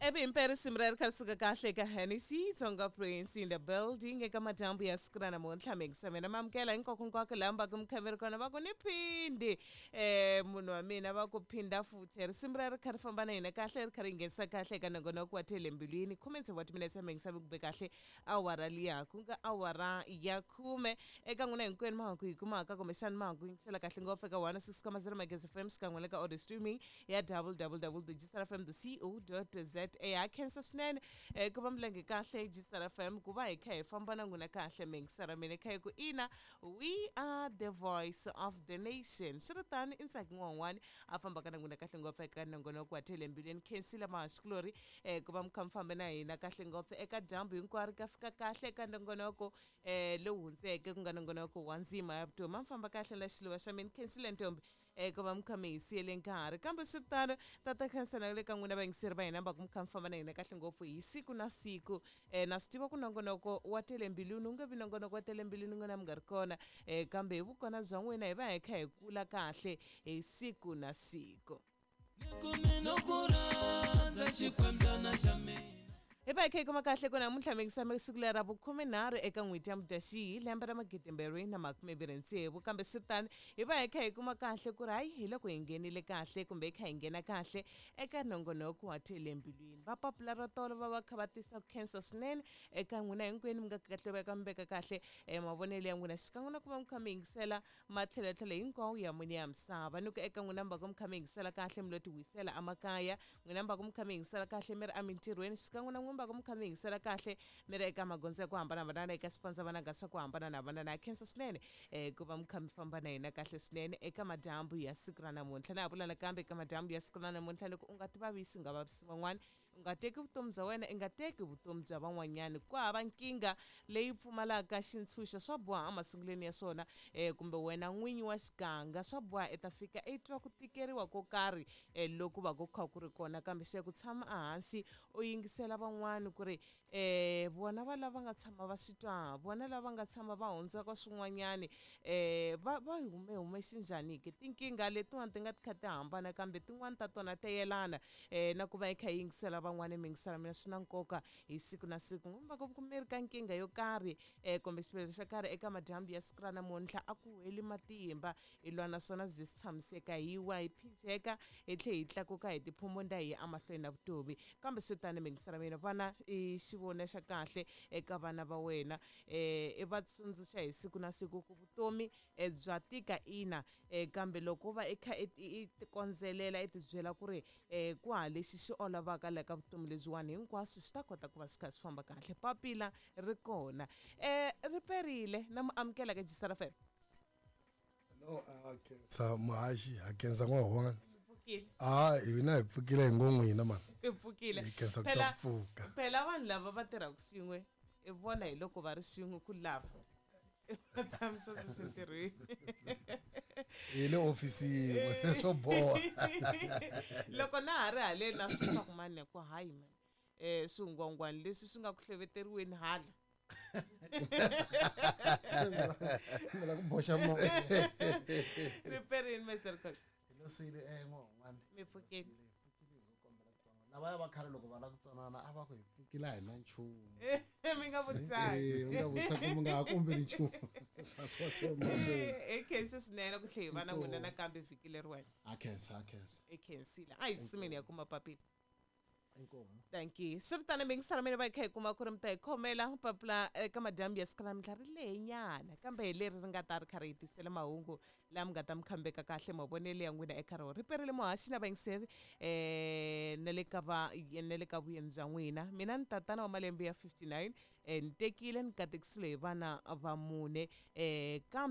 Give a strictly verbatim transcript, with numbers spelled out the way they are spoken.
Ebe imperi simrer kalsuka kahle ka Hennessy Tsonga Prince in the building eka madambu ya skra namuntlha mengisamena mamkela inkoko kwakhe lamba kumkhamera kona bakuniphindi eh munhu wa mina bakuphinda futhi simrer khari famba na hina kahle ri khari ngesa kahle ka nongonoko wa telembilwini khume what minutes mengisame kube kahle awara liya kunga awara ya khume eka n'wina hinkwenu mahangu hi kumaka kumbexani mahangu yingisela kahle ngopfu eka one oh six point zero Megas F M xikan'we le ka audio streaming ya w w w dot gisar f m dot co dot z a akhensa swinene eh ku va milenge kahle Gisar F M ku va hi kha hi famba na n'wina kahle mengisara mina kha hi ku ina we are the voice of the nation swiritani insaki n'wan'wani a famba ka na n'wina kahle ngopfu eka nongonoko wa telembilwini khensila mahashikulori eh ku va mi kha mi fambe na hina kahle ngopfu eka dyambu hinkwaro ka fika kahle eka nongonoko eh lowu hundzeke ku nga nongonoko wa ndzima ya vutomi ma famba kahle la xiliwa xa mina khensile ntombi eh ku va mi kha mi hi siyele nkarhi kambe swiritano tata khansana le ka n'wina vangiseri va hina va ku mi kha mi famba na hina kahle ngopfu hi siku na siku eh na swi tiva ku nongonoko wa telembilwini wu nge vi nongonoko wa telembilwini wu nga na mi nga ri kona eh kambe hi vukona bya n'wina hi va hi kha hi kula kahle hi siku na siku hi va hi kha hi kuma kahle ku namuntlha mengisame siku lera vukhume nharhu eka n'hweti ya mudyaxihi lembe ra magidembirhi na makumembirhi ntsevu kambe switano hi va hi kha hi kuma kahle ku ri hayi hi loko hi nghenile kahle kumbe hi kha hi nghena kahle eka nongonoko wa telembilwini va papula ra tolo va va kha va tisa ku khensa swinene eka n'wina hinkwenu mi nga kahle va ka mi veka kahle eh mavonelo ya n'wina xikan'we na ku va mi kha mi yingisela matlhelatlhela hinkwawo ya n'wina ya misava ni ku eka n'wina mi va ka mi kha mi yingisela kahle mi lo ti wisela emakaya n'wina mi va ka mi kha mi yingisela kahle mi ri emintirhweni xikan'we na n'wina mi va ka mi kha mi yingisela kahle mi ri eka magondzo ya ku hambanahambana eka swipandzamananga swa ku hambanahambana na khensa swinene eh ku va mi kha mi famba na hina kahle swinene eka madyambu ya siku ra namuntlha na ha vula nakambe eka madyambu ya siku ra namuntlha loko u nga ti vavisi u nga vavisi van'wana u nga teki vutomi bya wena i nga teki vutomi bya van'wanyani ku hava nkingha leyi pfumalaka xintshunxo swa boha emasunguleni ya swona eh kumbe wena n'winyi wa xiganga swa boha i ta fika i twa ku tikeriwa ko karhi eh loko va ku kha ku ri kona kambe xe ku tshama ehansi u yingisela van'wana ku ri eh bona va lava nga tshama va switwa bona lava nga tshama va hundza ka swin'wanyani eh va va hume hume xinjhani ke tinkingha letiwani ti nga ti kha ti hambana kambe tin'wani ta tona ta yelana eh na ku va hi kha yingisela van'wana mingisela mina swi na nkoka hi siku na siku ngomba ku kumeri ka nkingha yo karhi eh kumbe xipelelo xa karhi eka madyambu ya siku ra namuntlha a ku heli matimba hi lwa naswona byi tshamiseka hi wa hi phijeka hi tlhe hi tlakuka hi tiphumonda hi emahlweni na vutomi kambe swi tani mingisela mina vana i xivona xa kahle eka vana va wena eh i va tsundzuxa hi siku na siku ku vutomi eh bya tika ina eh kambe loko va i kha i tikonzelela i tibyela ku ri eh ku ha lexi xi olovaka la ka vutomi lebyiwani hinkwaswo swi ta kota ku va swi kha swi famba kahle papila ri kona eh ri perile na mu amukela ka Gisar F M. No akhensa muhaxi akhensa n'wahona pfukile ah hina hi pfukile hi ngo n'wina mani hi pfukile hi khensa ku ta pfuka phela vanhu lava va tirhaka swin'we i vona hi loko va ri swin'we ku lava va tshamisa swisintirhweni hi le ofisini se swo boha loko na ha ri haleni na swi ku mani ku hayi man eh swingwangwani leswi swi nga ku hleveteriweni hala la ku boxa mo riperini Mister Cox lo sile eh n'wana mi pfukile lava va khale loko va la ku tsanana a va ku hi pfukila hi na nchumu mi nga vutsaki eh mi nga vutsaki mi nga kombeli nchumu e khensa swinene ku tlhe hi va na n'wina nakambe vhiki leriwani a khensa a khensa e khensile a hi simeni ya kuma papila inkomo thank you swiritana mingisara mina va kha hi kuma ku ri mi ta hi khomela papila eka madyambu ya siku ra namuntlha ri lehenyana kambe hi leri ri nga ta ri kha ri hi tisela mahungu laha mi nga ta mi khambeka kahle mavonelo ya n'wina eka rona ri perile muhaxi na vayingiseri eh na le ka va na le ka vuyeni bya n'wina mina ni tatana wa malembe ya fifty-nine eh ni tekile ni katekisile hi vana va mune eh kambe